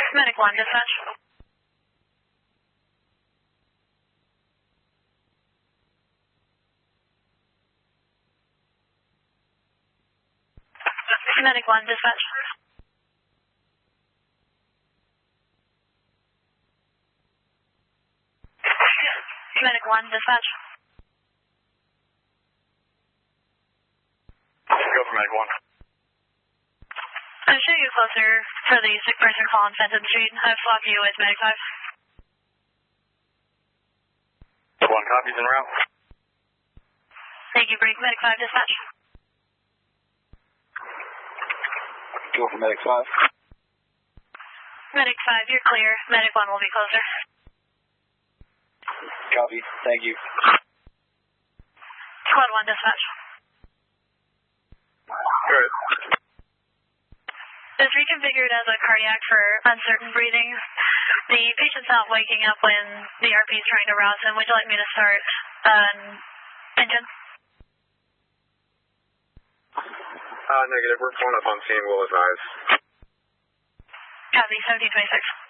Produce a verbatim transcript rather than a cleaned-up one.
Medic one, dispatch. Medic one, dispatch. Medic one, dispatch. Go for Medic one. I'm showing you closer for the sick person call on Fenton Street. I've swapped you with Medic five. One copies en route. Thank you, break. Medic five, dispatch. Go for Medic five. Medic five, you're clear. Medic one will be closer. Copy. Thank you. Squad one, dispatch. Good. It's reconfigured as a cardiac for uncertain breathing. The patient's not waking up when the R P is trying to rouse him. Would you like me to start an engine? Uh, negative. We're pulling up on scene. We'll advise. Copy, seventeen twenty-six.